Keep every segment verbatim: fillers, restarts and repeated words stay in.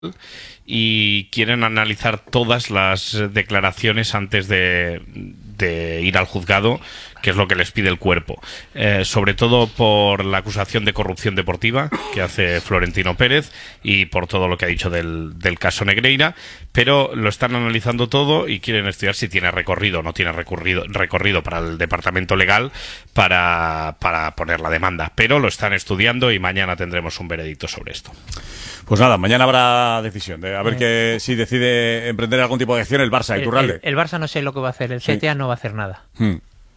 y quieren analizar todas las declaraciones antes de, de ir al juzgado, que es lo que les pide el cuerpo, eh, sobre todo por la acusación de corrupción deportiva que hace Florentino Pérez y por todo lo que ha dicho del, del caso Negreira, pero lo están analizando todo y quieren estudiar si tiene recorrido o no tiene recorrido, recorrido para el departamento legal para, para poner la demanda, pero lo están estudiando y mañana tendremos un veredicto sobre esto. Pues nada, mañana habrá decisión de a ver que si decide emprender algún tipo de acción el Barça, el, Iturralde. El, el Barça no sé lo que va a hacer, el C T A sí. no va a hacer nada. Hmm.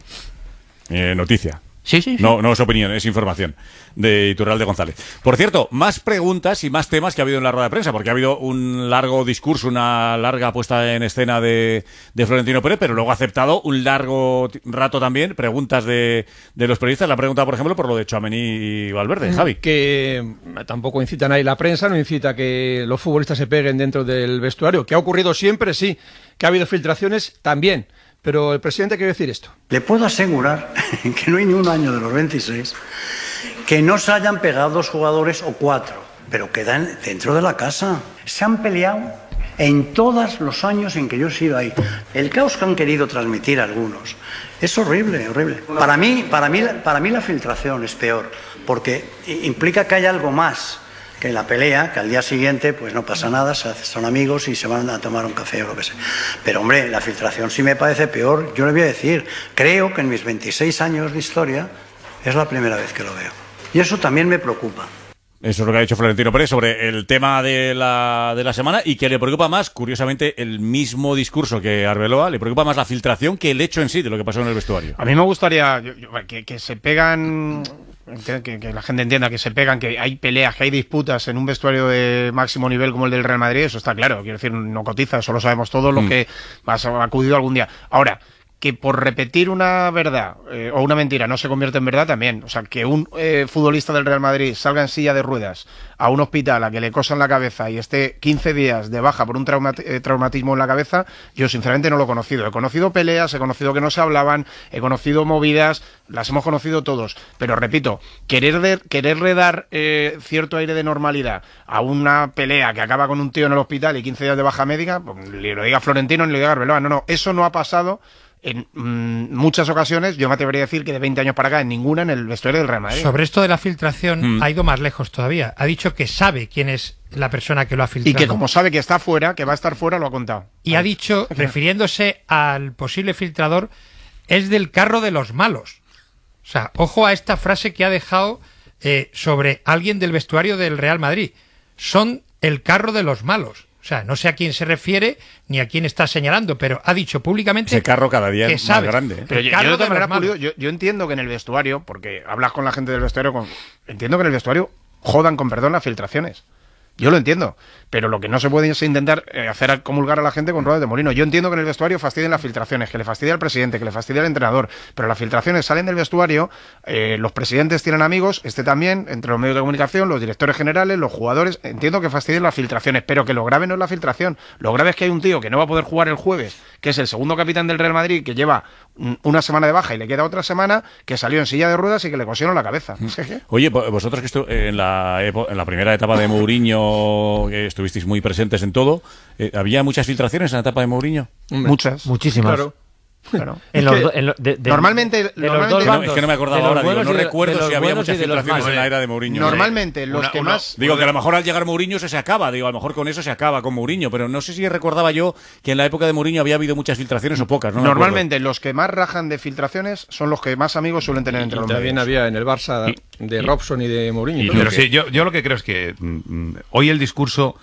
Eh, noticia. Sí, sí, sí. No, no es opinión, es información de Iturralde González. Por cierto, más preguntas y más temas que ha habido en la rueda de prensa, porque ha habido un largo discurso, una larga puesta en escena de, de Florentino Pérez, pero luego ha aceptado un largo rato también preguntas de, de los periodistas. La pregunta, por ejemplo, por lo de Tchouaméni y Valverde, Javi. Que tampoco incitan ahí la prensa, no incita que los futbolistas se peguen dentro del vestuario. ¿Que ha ocurrido siempre? Sí. ¿Que ha habido filtraciones? También. Pero el presidente quiere decir esto. Le puedo asegurar que no hay ni un año de los veintiséis que no se hayan pegado dos jugadores o cuatro, pero quedan dentro de la casa. Se han peleado en todos los años en que yo he sido ahí. El caos que han querido transmitir algunos es horrible, horrible. Para mí, para mí, para mí la filtración es peor, porque implica que hay algo más que en la pelea, que al día siguiente pues no pasa nada, se hace, son amigos y se van a tomar un café o lo que sea. Pero hombre, la filtración sí me parece peor. Yo le voy a decir, creo que en mis veintiséis años de historia es la primera vez que lo veo. Y eso también me preocupa. Eso es lo que ha dicho Florentino Pérez sobre el tema de la, de la semana, y que le preocupa más, curiosamente, el mismo discurso que Arbeloa, le preocupa más la filtración que el hecho en sí de lo que pasó en el vestuario. A mí me gustaría yo, yo, que, que se pegan... Que, que la gente entienda que se pegan, que hay peleas, que hay disputas en un vestuario de máximo nivel como el del Real Madrid, eso está claro. Quiero decir, no cotiza, eso lo sabemos todos los mm. que has acudido algún día. Ahora, que por repetir una verdad eh, o una mentira no se convierte en verdad también. O sea, que un eh, futbolista del Real Madrid salga en silla de ruedas a un hospital a que le cosan la cabeza y esté quince días de baja por un trauma, eh, traumatismo en la cabeza, yo sinceramente no lo he conocido. He conocido peleas, he conocido que no se hablaban, he conocido movidas, las hemos conocido todos. Pero repito, querer de, quererle dar eh, cierto aire de normalidad a una pelea que acaba con un tío en el hospital y quince días de baja médica, pues, ni lo diga Florentino ni lo diga Arbeloa. No, no, eso no ha pasado. En mmm, muchas ocasiones, yo me atrevería a decir que de veinte años para acá, en ninguna en el vestuario del Real Madrid. Sobre esto de la filtración, mm. ha ido más lejos todavía. Ha dicho que sabe quién es la persona que lo ha filtrado. Y que como sabe que está fuera, que va a estar fuera, lo ha contado. Y Ay. ha dicho, refiriéndose al posible filtrador, es del carro de los malos. O sea, ojo a esta frase que ha dejado eh, sobre alguien del vestuario del Real Madrid. Son el carro de los malos. O sea, no sé a quién se refiere ni a quién está señalando, pero ha dicho públicamente... Ese carro cada día es más grande. ¿eh? Pero yo, yo, de manera curiosa, yo, yo entiendo que en el vestuario, porque hablas con la gente del vestuario, con, entiendo que en el vestuario jodan, con perdón, las filtraciones. Yo lo entiendo, pero lo que no se puede es intentar eh, hacer comulgar a la gente con ruedas de molino. Yo entiendo que en el vestuario fastidien las filtraciones, que le fastidia al presidente, que le fastidia al entrenador, pero las filtraciones salen del vestuario, eh, los presidentes tienen amigos, este también, entre los medios de comunicación, los directores generales, los jugadores. Entiendo que fastidien las filtraciones, pero que lo grave no es la filtración. Lo grave es que hay un tío que no va a poder jugar el jueves, que es el segundo capitán del Real Madrid, que lleva una semana de baja y le queda otra semana, que salió en silla de ruedas y que le cosieron la cabeza. Oye, vosotros que estu en, la en la primera etapa de Mourinho, que estuvisteis muy presentes en todo, eh, ¿había muchas filtraciones en la etapa de Mourinho? Muchas. Muchísimas. Claro. Claro. En los, en lo, de, de, normalmente, de normalmente los no, es que no me acordaba ahora, digo, no de, recuerdo de si había buenos muchas filtraciones en la era de Mourinho. Normalmente, los una, que una, más... Digo que a lo mejor al llegar Mourinho eso se acaba, digo, a lo mejor con eso se acaba con Mourinho, pero no sé si recordaba yo que en la época de Mourinho había habido muchas filtraciones o pocas, ¿no? Normalmente los que más rajan de filtraciones son los que más amigos suelen tener y, entre y los también medios. Había en el Barça y, de Robson y de Mourinho. Y, pero sí, yo, yo lo que creo es que mm, hoy el discurso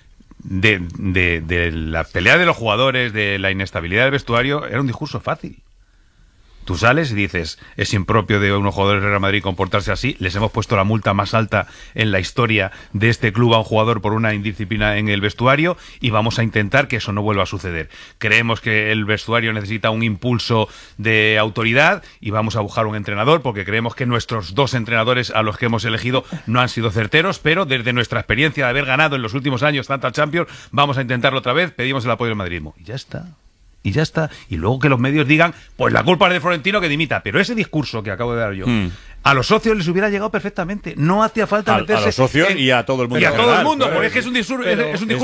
de, de, de la pelea de los jugadores, de la inestabilidad del vestuario, era un discurso fácil. Tú sales y dices, es impropio de unos jugadores del Real Madrid comportarse así, les hemos puesto la multa más alta en la historia de este club a un jugador por una indisciplina en el vestuario y vamos a intentar que eso no vuelva a suceder. Creemos que el vestuario necesita un impulso de autoridad y vamos a buscar un entrenador porque creemos que nuestros dos entrenadores a los que hemos elegido no han sido certeros, pero desde nuestra experiencia de haber ganado en los últimos años tanta Champions, vamos a intentarlo otra vez, pedimos el apoyo del madridismo. Y ya está. y ya está. Y luego que los medios digan, pues la culpa es de Florentino que dimita. Pero ese discurso que acabo de dar yo, mm. a los socios les hubiera llegado perfectamente. No hacía falta a, meterse... A los socios en, y a todo el mundo. Y a todo el mundo, claro, porque es que es un discurso... Pero, es un discurso